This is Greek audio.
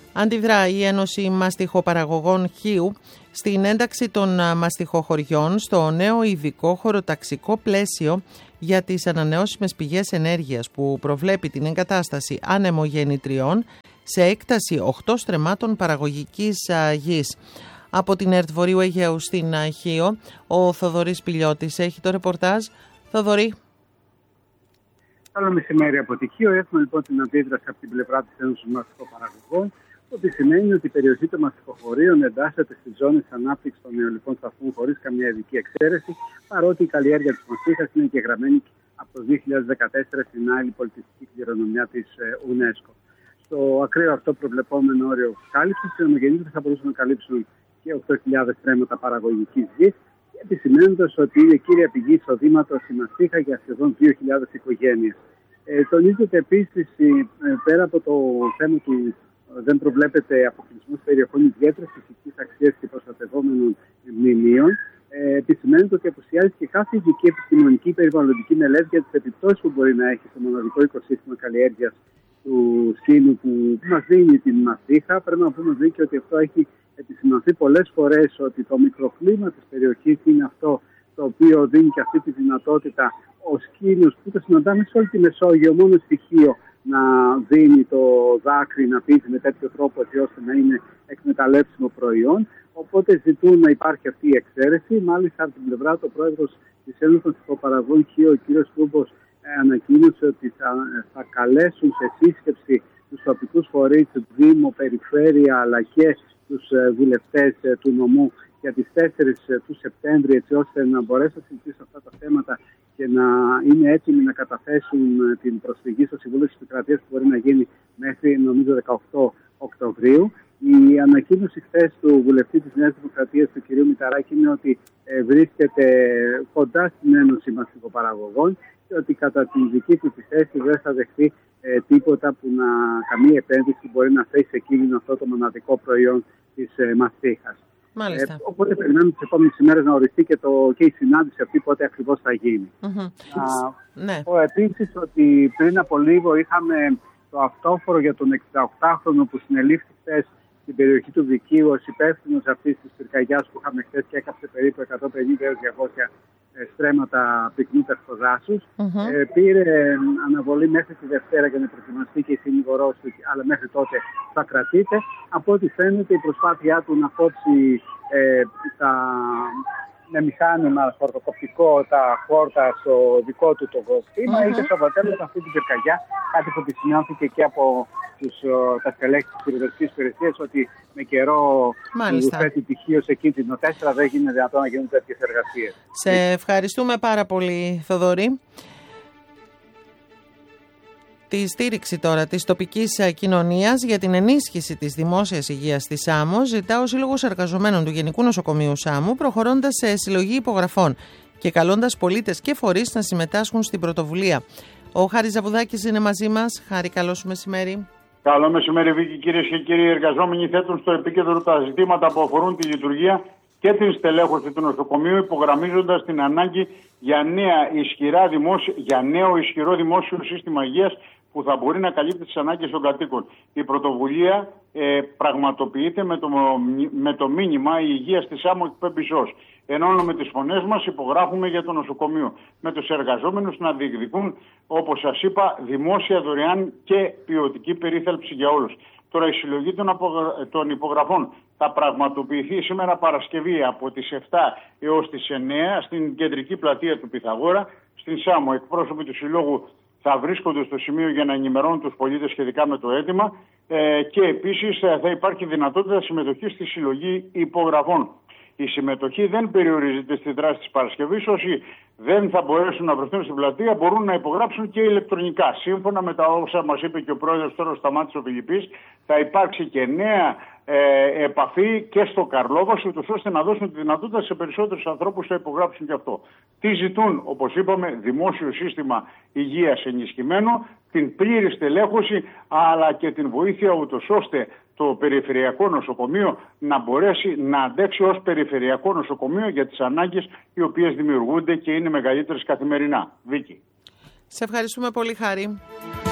Αντιδρά η Ένωση Μαστιχοπαραγωγών Χίου στην ένταξη των μαστιχοχωριών στο νέο ειδικό χωροταξικό πλαίσιο για τις ανανεώσιμες πηγές ενέργειας που προβλέπει την εγκατάσταση ανεμογεννητριών σε έκταση 8 στρεμμάτων παραγωγικής γης. Από την ΕΡΤ Βορείου Αιγαίου στην Χίο, ο Θοδωρής Πηλιώτης έχει το ρεπορτάζ. Θοδωρή. Καλό μεσημέρι από τη Χίο. Έχουμε λοιπόν την αντίδραση από την πλευρά της Ένωσης Μαστιχοπαραγωγών, το οποίο σημαίνει ότι η περιοχή των μαστιχοχωρίων εντάσσεται στις ζώνες ανάπτυξης των αιωλικών σταθμών χωρίς καμία ειδική εξαίρεση, παρότι η καλλιέργεια της μαστίχας είναι εγγεγραμμένη από το 2014 στην άλλη πολιτιστική κληρονομιά της UNESCO. Στο ακραίο αυτό προβλεπόμενο όριο κάλυψης, οι ανεμογεννήτριες θα μπορούσαν να καλύψουν και 8.000 στρέμματα παραγωγικής γης, επισημαίνοντας ότι είναι κύρια πηγή εισοδήματος η μαστίχα για σχεδόν 2.000 οικογένειες. Τονίζεται επίσης, πέρα από το θέμα του δεν προβλέπεται αποκλεισμός περιοχών ιδιαίτερης φυσικής αξίας και προστατευόμενων μνημείων, επισημαίνεται ότι απουσιάζει και κάθε ειδική επιστημονική περιβαλλοντική μελέτη για τις επιπτώσεις που μπορεί να έχει στο μοναδικό οικοσύστημα καλλιέργειας του σκήνου που μας δίνει την μαστίχα. Πρέπει να πούμε δίκαιο ότι αυτό έχει επισημανθεί πολλές φορές, ότι το μικροκλίμα της περιοχής είναι αυτό το οποίο δίνει και αυτή τη δυνατότητα ο σκήνος που το συναντάμε σε όλη τη Μεσόγειο, μόνο στοιχείο να δίνει το δάκρυ, να πίζει με τέτοιο τρόπο έτσι ώστε να είναι εκμεταλλεύσιμο προϊόν. Οπότε ζητούν να υπάρχει αυτή η εξαίρεση. Μάλιστα από την πλευρά του πρόεδρος της Ένωσης Μαστιχοπαραγωγών Χίο, ο κ. Τούμπος, ανακοίνωσε ότι θα καλέσουν σε σύσκεψη τους τοπικούς φορείς, Δήμο, Περιφέρεια αλλά και τους βουλευτές του νομού για τις 4 του Σεπτέμβρη, έτσι ώστε να μπορέσουν να συζητήσουν αυτά τα θέματα και να είναι έτοιμοι να καταθέσουν την προσφυγή στο Συμβούλιο της Επικρατείας που μπορεί να γίνει μέχρι νομίζω 18 Οκτωβρίου. Η ανακοίνωση χθες του βουλευτή της Νέας Δημοκρατίας, του κ. Μηταράκη, είναι ότι βρίσκεται κοντά στην Ένωση Μαστιχοπαραγωγών και ότι κατά τη δική του τη θέση δεν θα δεχτεί τίποτα που καμία επένδυση μπορεί να θέσει σε κίνδυνο αυτό το μοναδικό προϊόν της μαστίχας. Οπότε περιμένουμε τις επόμενες ημέρες να οριστεί και η συνάντηση αυτή πότε ακριβώς θα γίνει. Να πω επίσης ότι πριν από λίγο είχαμε το αυτόφορο για τον 68χρονο που συνελήφθη χθες στην περιοχή του Δικίου ως υπεύθυνος αυτής της πυρκαγιάς που είχαμε χθες και έκαψε περίπου 150 έως 200 στρέμματα πυκνούτας στο δάσος. Πήρε αναβολή μέχρι τη Δευτέρα για να προετοιμαστεί και η συνήγορός του, αλλά μέχρι τότε θα κρατείται. Από ό,τι φαίνεται η προσπάθειά του να κόψει με μηχάνημα φορτοκοπτικό τα χόρτα στο δικό του το κτήμα είχε στο αποτέλεσμα αυτή την πυρκαγιά, κάτι που επισημάνθηκε και από τα στελέχη της πυροσβεστικής υπηρεσίας, ότι με καιρό που θέτει τυχείο σε κίνδυνο 4 δεν γίνεται δυνατόν να γίνουν τέτοιες εργασίες. Σε ευχαριστούμε πάρα πολύ, Θοδωρή. Τη στήριξη τώρα της τοπικής κοινωνίας για την ενίσχυση της δημόσιας υγείας στη Σάμο ζητά ο Σύλλογος Εργαζομένων του Γενικού Νοσοκομείου Σάμου, προχωρώντας σε συλλογή υπογραφών και καλώντας πολίτες και φορείς να συμμετάσχουν στην πρωτοβουλία. Ο Χάρης Ζαβουδάκης είναι μαζί μας. Χάρη, καλό σου μεσημέρι. Καλό μεσημέρι, Βίκη. Κυρίες και κύριοι, οι εργαζόμενοι θέτουν στο επίκεντρο τα ζητήματα που αφορούν τη λειτουργία και την στελέχωση του νοσοκομείου, υπογραμμίζοντας την ανάγκη για νέο ισχυρό δημόσιο σύστημα υγείας που θα μπορεί να καλύπτει τις ανάγκες των κατοίκων. Η πρωτοβουλία πραγματοποιείται με το μήνυμα «Η υγεία στη Σάμο εκπέμπει ζώος». Ενώνουμε τις φωνές μας, υπογράφουμε για το νοσοκομείο. Με τους εργαζόμενους να διεκδικούν, όπως σας είπα, δημόσια, δωρεάν και ποιοτική περίθαλψη για όλους. Τώρα η συλλογή των υπογραφών θα πραγματοποιηθεί σήμερα Παρασκευή από τις 7 έως τις 9 στην κεντρική πλατεία του Πυθαγόρα, στην Σάμο. Εκπρόσωποι του Συλλόγου θα βρίσκονται στο σημείο για να ενημερώνουν τους πολίτες σχετικά με το αίτημα και επίσης θα υπάρχει δυνατότητα συμμετοχής στη συλλογή υπογραφών. Η συμμετοχή δεν περιορίζεται στη δράση της Παρασκευής. Όσοι δεν θα μπορέσουν να βρεθούν στην πλατεία μπορούν να υπογράψουν και ηλεκτρονικά. Σύμφωνα με τα όσα μας είπε και ο πρόεδρος τώρα Σταμάτης ο Φιλιππής, θα υπάρξει και νέα επαφή και στο Καρλόβας, ούτως ώστε να δώσουν τη δυνατότητα σε περισσότερους ανθρώπους να υπογράψουν και αυτό. Τι ζητούν, όπως είπαμε, δημόσιο σύστημα υγείας ενισχυμένο, την πλήρη στελέχωση, αλλά και την βοήθεια ούτως ώστε το περιφερειακό νοσοκομείο να μπορέσει να αντέξει ως περιφερειακό νοσοκομείο για τις ανάγκες οι οποίες δημιουργούνται και είναι μεγαλύτερες καθημερινά. Βίκη. Σε ευχαριστούμε πολύ, Χάρη.